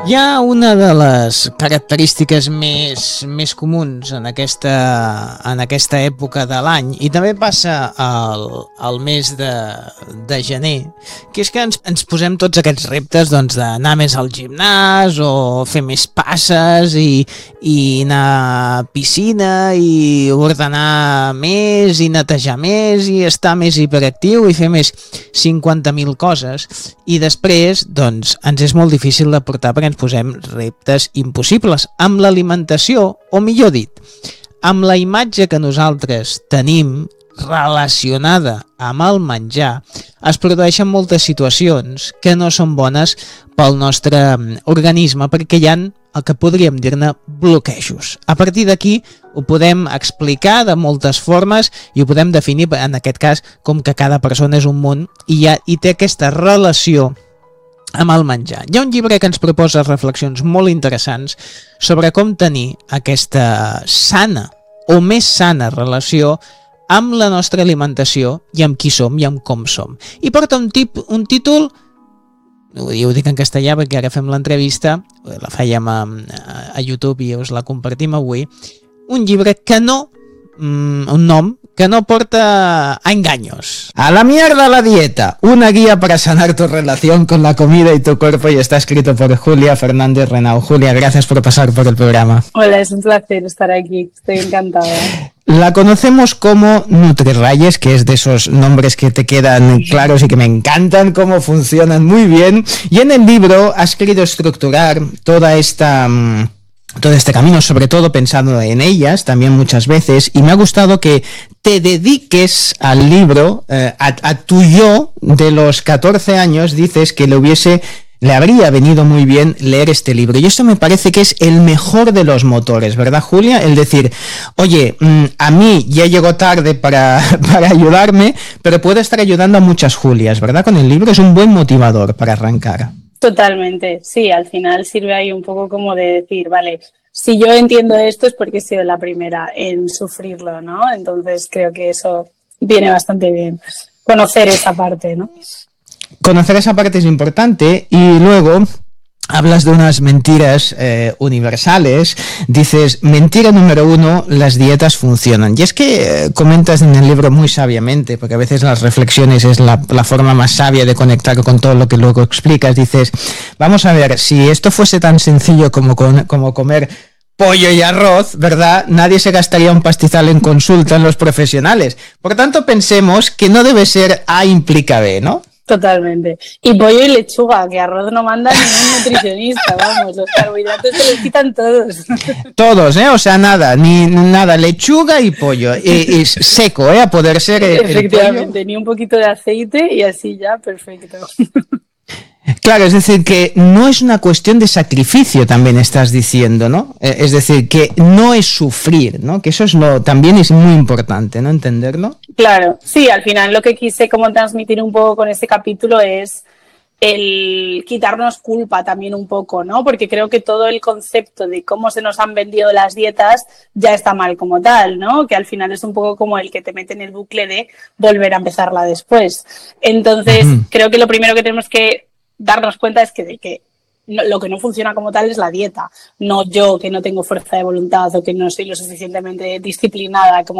Hi ha una de les característiques més comuns en aquesta època de l'any, i també passa al mes de gener, que és que ens posem tots aquests reptes d'anar més al gimnàs o fer més passes i anar a piscina i ordenar més i netejar més i estar més hiperactiu i fer més 50.000 coses, i després ens és molt difícil de portar perquè ens posem reptes impossibles. Amb l'alimentació, o millor dit, amb la imatge que nosaltres tenim relacionada amb el menjar, es produeixen moltes situacions que no són bones pel nostre organisme, perquè hi ha el que podríem dir-ne bloquejos. A partir d'aquí ho podem explicar de moltes formes i ho podem definir, en aquest cas, com que cada persona és un món i té aquesta relació amb el menjar. Hi ha un llibre que ens proposa reflexions molt interessants sobre com tenir aquesta sana o més sana relació amb la nostra alimentació i amb qui som i amb com som. I porta un títol, ho dic en castellà perquè ara fem l'entrevista, la fèiem a YouTube i us la compartim avui, un llibre que no, un nom que no porta a engaños. A la mierda la dieta, una guía para sanar tu relación con la comida y tu cuerpo, y está escrito por Julia Fernández Renau. Julia, gracias por pasar por el programa. Hola, es un placer estar aquí, estoy encantada. La conocemos como NutriRayes, que es de esos nombres que te quedan claros y que me encantan, cómo funcionan muy bien, y en el libro has querido estructurar todo este camino, sobre todo pensando en ellas también muchas veces, y me ha gustado que te dediques al libro, a tu yo de los 14 años. Dices que le habría venido muy bien leer este libro, y esto me parece que es el mejor de los motores, ¿verdad, Julia? El decir, oye, a mí ya llegó tarde para ayudarme, pero puedo estar ayudando a muchas Julias, ¿verdad? Con el libro es un buen motivador para arrancar. Totalmente, sí, al final sirve ahí un poco como de decir, vale, si yo entiendo esto es porque he sido la primera en sufrirlo, ¿no? Entonces creo que eso viene bastante bien, conocer esa parte, ¿no? Conocer esa parte es importante, y luego hablas de unas mentiras universales. Dices, mentira número 1, las dietas funcionan. Y es que comentas en el libro muy sabiamente, porque a veces las reflexiones es la forma más sabia de conectar con todo lo que luego explicas. Dices, vamos a ver, si esto fuese tan sencillo como comer pollo y arroz, ¿verdad? Nadie se gastaría un pastizal en consulta en los profesionales. Por tanto, pensemos que no debe ser A implica B, ¿no? Totalmente. Y pollo y lechuga, que arroz no manda ningún nutricionista, vamos, los carbohidratos se los quitan todos. Todos, o sea, nada, nada, lechuga y pollo, es seco, a poder ser efectivamente, ni un poquito de aceite y así ya, perfecto. Claro, es decir, que no es una cuestión de sacrificio, también estás diciendo, ¿no? Es decir, que no es sufrir, ¿no? Que eso también es muy importante, ¿no? Entenderlo. Claro, sí, al final lo que quise como transmitir un poco con este capítulo es el quitarnos culpa también un poco, ¿no? Porque creo que todo el concepto de cómo se nos han vendido las dietas ya está mal como tal, ¿no? Que al final es un poco como el que te mete en el bucle de volver a empezarla después. Entonces, creo que lo primero que tenemos que darnos cuenta es que lo que no funciona como tal es la dieta, no yo que no tengo fuerza de voluntad o que no soy lo suficientemente disciplinada como